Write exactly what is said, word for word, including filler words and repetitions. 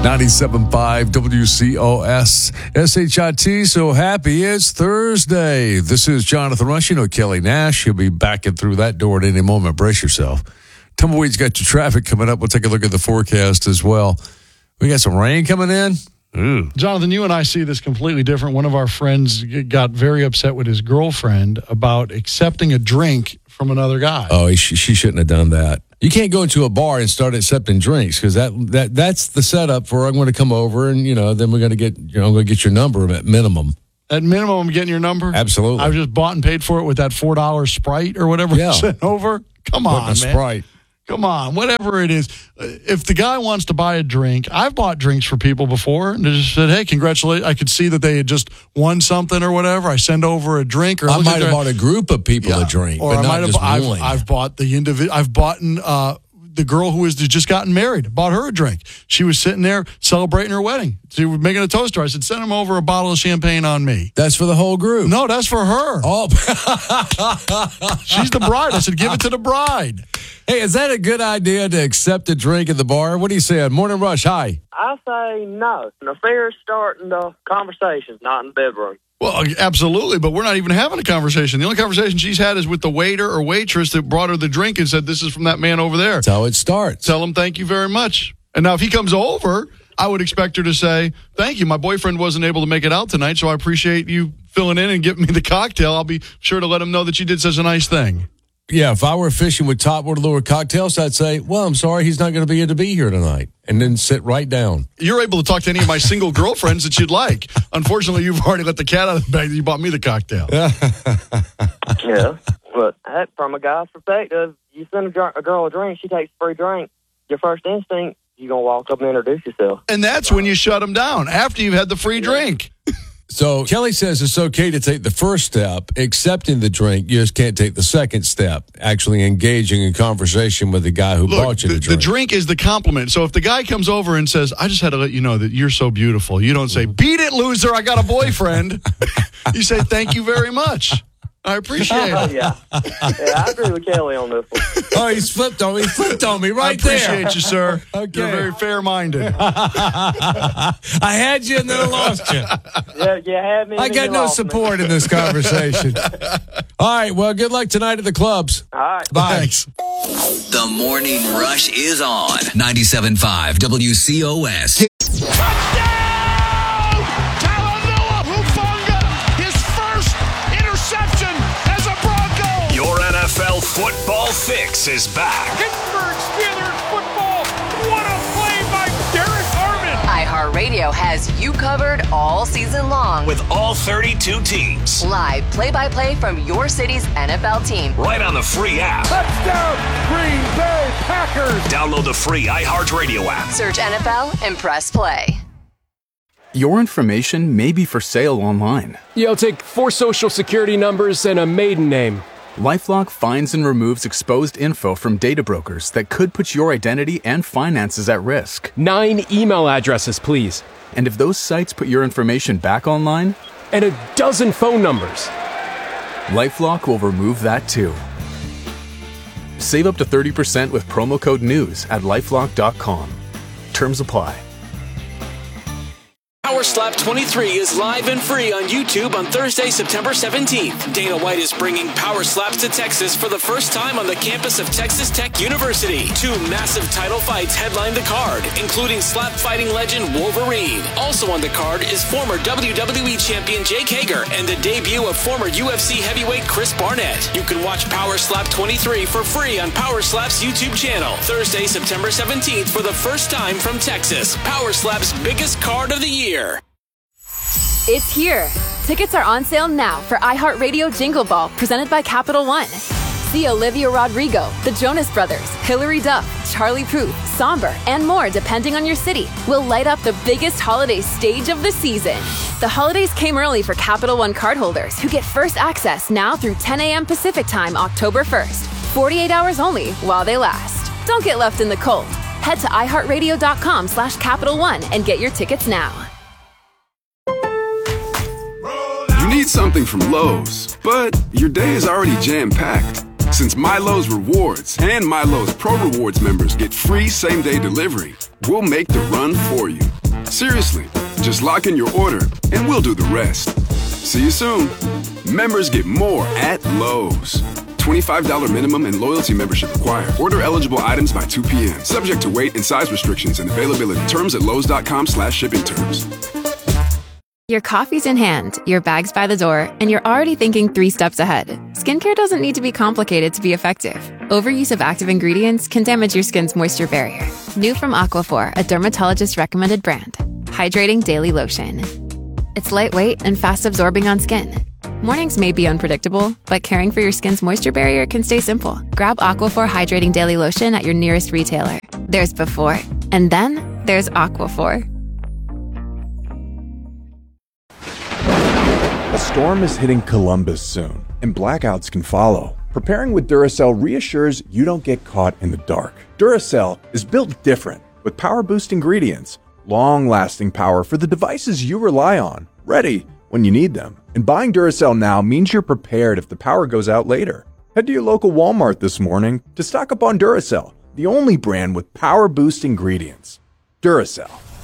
ninety-seven point five W C O S S H I T. So happy it's Thursday. This is Jonathan Rush. You know Kelly Nash. He'll be backing through that door at any moment. Brace yourself. Tumbleweed's got your traffic coming up. We'll take a look at the forecast as well. We got some rain coming in. Ooh. Jonathan, you and I see this completely different. One of our friends got very upset with his girlfriend about accepting a drink from another guy. Oh, he sh- she shouldn't have done that. You can't go into a bar and start accepting drinks because that, that that's the setup for I'm going to come over and, you know, then we're going to get, you know, I'm going to get your number at minimum. At minimum, I'm getting your number? Absolutely. I just bought and paid for it with that four dollar Sprite or whatever yeah. you sent over. Come on, man. Sprite. Come on, whatever it is. If the guy wants to buy a drink, I've bought drinks for people before and they just said, hey, congratulations. I could see that they had just won something or whatever. I send over a drink. Or I might have bought a group of people yeah, a drink, or but I not might have, just I've, one. I've bought the individual. I've bought uh, the girl who has just gotten married, bought her a drink. She was sitting there celebrating her wedding. She was making a toast to her. I said, send him over a bottle of champagne on me. That's for the whole group. No, that's for her. Oh. She's the bride. I said, give it to the bride. Hey, is that a good idea to accept a drink at the bar? What do you say? Morning Rush, hi. I say no. An affair is starting the conversations, not in the bedroom. Well, absolutely, but we're not even having a conversation. The only conversation she's had is with the waiter or waitress that brought her the drink and said, this is from that man over there. That's how it starts. Tell him thank you very much. And now if he comes over, I would expect her to say, thank you. My boyfriend wasn't able to make it out tonight, so I appreciate you filling in and giving me the cocktail. I'll be sure to let him know that you did such a nice thing. Yeah, if I were fishing with Top Water Lure Cocktails, I'd say, well, I'm sorry, he's not going to be able to be here tonight. And then sit right down. You're able to talk to any of my single girlfriends that you'd like. Unfortunately, you've already let the cat out of the bag that you bought me the cocktail. Yeah, but heck, from a guy's perspective, you send a, dr- a girl a drink, she takes a free drink. Your first instinct, you're going to walk up and introduce yourself. And that's when you shut them down, after you've had the free drink. So Kelly says it's okay to take the first step, accepting the drink. You just can't take the second step, actually engaging in conversation with the guy who Look, bought you the, the drink. The drink is the compliment. So if the guy comes over and says, I just had to let you know that you're so beautiful, you don't say, beat it, loser, I got a boyfriend. You say, thank you very much. I appreciate it. yeah. yeah, I agree with Kelly on this one. Oh, he's flipped on me. He flipped on me right there. I there. appreciate you, sir. Okay. You're very fair-minded. I had you and then I lost you. Yeah, you had me. I got no support me. in this conversation. All right, well, good luck tonight at the clubs. All right. Bye. Thanks. The Morning Rush is on ninety-seven point five W C O S. Touchdown! Talanoa Hufanga, his first interception as a Bronco. Your N F L football fix is back. Pittsburgh Steelers football. What a play by Derek Armand. iHeartRadio has you covered all season long With all thirty-two teams. live play-by-play from your city's N F L team. Right on the free app. Touchdown, Green Bay Packers. Download the free iHeartRadio app. Search N F L and press play. Your information may be for sale online. Yeah, I'll take four social security numbers and a maiden name. LifeLock finds and removes exposed info from data brokers that could put your identity and finances at risk. Nine email addresses, please. And if those sites put your information back online, and a dozen phone numbers, LifeLock will remove that too. Save up to thirty percent with promo code NEWS at lifelock dot com. Terms apply. Power Slap twenty-three is live and free on YouTube on Thursday, September seventeenth. Dana White is bringing Power Slaps to Texas for the first time on the campus of Texas Tech University. Two massive title fights headline the card, including slap fighting legend Wolverine. Also on the card is former W W E champion Jake Hager and the debut of former U F C heavyweight Chris Barnett. You can watch Power Slap twenty-three for free on Power Slap's YouTube channel. Thursday, September seventeenth for the first time from Texas. Power Slap's biggest card of the year. It's here. Tickets are on sale now for iHeartRadio Jingle Ball, presented by Capital One. See Olivia Rodrigo, the Jonas Brothers, Hilary Duff, Charlie Puth, Somber, and more depending on your city. Will light up the biggest holiday stage of the season. The holidays came early for Capital One cardholders who get first access now through ten a.m. Pacific Time, October first. forty-eight hours only while they last. Don't get left in the cold. Head to iHeartRadio.com slash Capital One and get your tickets now. You need something from Lowe's, but your day is already jam-packed. Since Milo's Rewards and Milo's Pro Rewards members get free same-day delivery, we'll make the run for you. Seriously, just lock in your order and we'll do the rest. See you soon. Members get more at Lowe's. twenty-five dollars minimum and loyalty membership required. Order eligible items by two p.m. Subject to weight and size restrictions and availability. Terms at lowes.com slash shipping terms. Your coffee's in hand, your bag's by the door, and you're already thinking three steps ahead. Skincare doesn't need to be complicated to be effective. Overuse of active ingredients can damage your skin's moisture barrier. New from Aquaphor, a dermatologist-recommended brand. Hydrating Daily Lotion. It's lightweight and fast-absorbing on skin. Mornings may be unpredictable, but caring for your skin's moisture barrier can stay simple. Grab Aquaphor Hydrating Daily Lotion at your nearest retailer. There's before, and then there's Aquaphor. A storm is hitting Columbus soon, and blackouts can follow. Preparing with Duracell reassures you don't get caught in the dark. Duracell is built different, with power-boost ingredients, long-lasting power for the devices you rely on, ready when you need them. And buying Duracell now means you're prepared if the power goes out later. Head to your local Walmart this morning to stock up on Duracell, the only brand with power-boost ingredients. Duracell.